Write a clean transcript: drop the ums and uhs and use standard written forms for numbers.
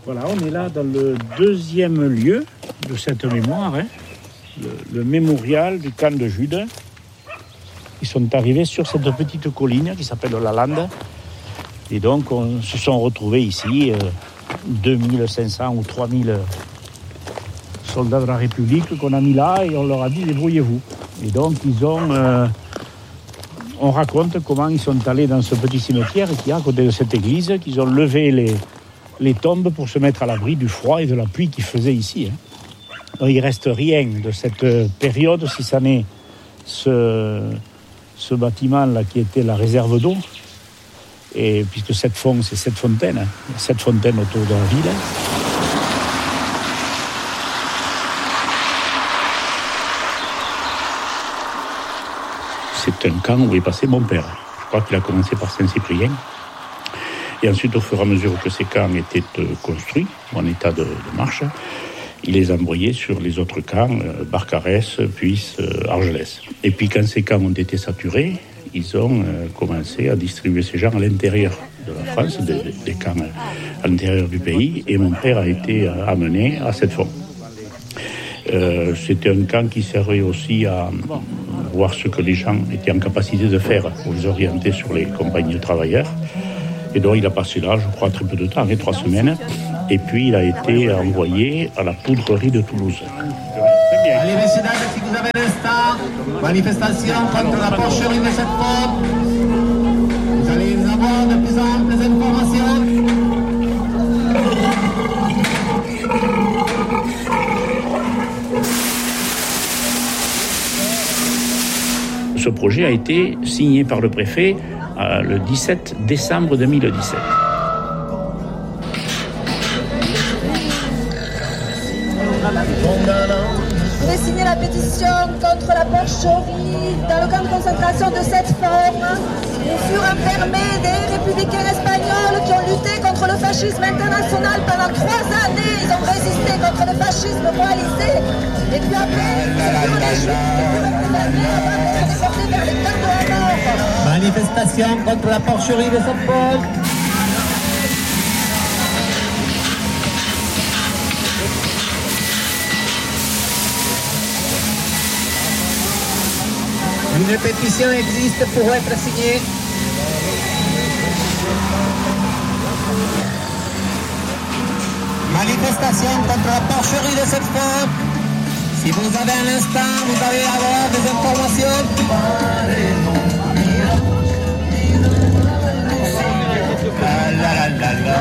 Voilà, on est là dans le deuxième lieu de cette mémoire, le mémorial du camp de Jude. Ils sont arrivés sur cette petite colline qui s'appelle la Lande. Et donc, on se sont retrouvés ici, 2500 ou 3000 soldats de la République qu'on a mis là et on leur a dit débrouillez-vous. Et donc, on raconte comment ils sont allés dans ce petit cimetière qui est à côté de cette église, qu'ils ont levé les tombes pour se mettre à l'abri du froid et de la pluie qu'il faisait ici. Donc, il ne reste rien de cette période, si ça n'est ce bâtiment-là qui était la réserve d'eau. Et puisque c'est 7 fontaines, il y a 7 fontaines autour de la ville. C'est un camp où est passé mon père. Je crois qu'il a commencé par Saint-Cyprien. Et ensuite, au fur et à mesure que ces camps étaient construits, en état de marche, il les a envoyés sur les autres camps, Barcarès, puis Argelès. Et puis quand ces camps ont été saturés, ils ont commencé à distribuer ces gens à l'intérieur de la France, des camps à l'intérieur du pays. Et mon père a été amené à cette fois. C'était un camp qui servait aussi à voir ce que les gens étaient en capacité de faire pour les orienter sur les compagnies de travailleurs. Et donc il a passé là, je crois, très peu de temps, 3 semaines. Et puis il a été envoyé à la poudrerie de Toulouse. Allez, messieurs, dames, si vous avez l'instant, manifestation contre la porcherie de cette faute. Vous allez avoir de plus amples informations. Ce projet a été signé par le préfet le 17 décembre 2017. Vous avez signé la pétition contre la porcherie dans le camp de concentration de cette forme où furent enfermés des républicains espagnols qui ont lutté contre le fascisme international pendant 3 années. Ils ont résisté contre le fascisme coalisé. Et puis après, déportés vers les camps de la mort. Manifestation contre la porcherie de cette forme. Une pétition existe pour être signée. Manifestation contre la porcherie de cette faute. Si vous avez un instant, vous allez avoir des informations. La la la la.